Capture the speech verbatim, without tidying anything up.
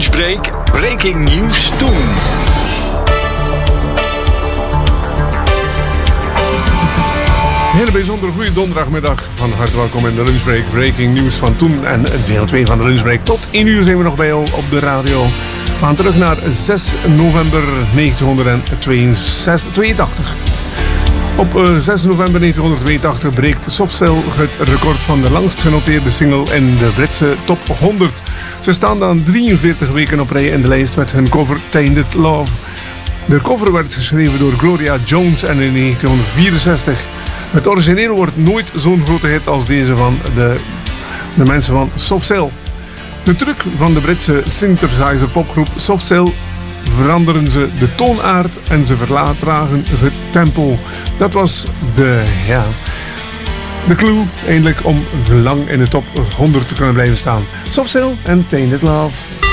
Lunchbreak Breaking News Toen. Een hele bijzondere goede donderdagmiddag. Van harte welkom in de Lunchbreak Breaking News van toen. En deel twee van de Lunchbreak. Tot één uur zijn we nog bij jou op de radio. We gaan terug naar zes november negentien tweeëntachtig. Op zes november negentien tweeëntachtig breekt Soft Cell het record van de langst genoteerde single in de Britse top honderd. Ze staan dan drieënveertig weken op rij in de lijst met hun cover Tainted Love. De cover werd geschreven door Gloria Jones en in negentien vierenzestig. Het origineel wordt nooit zo'n grote hit als deze van de, de mensen van Soft Cell. De truc van de Britse synthesizer popgroep Soft Cell: veranderen ze de toonaard en ze verlagen het tempo. Dat was de, ja, de clue eindelijk om lang in de top honderd te kunnen blijven staan. Soft Cell en Tainted Love.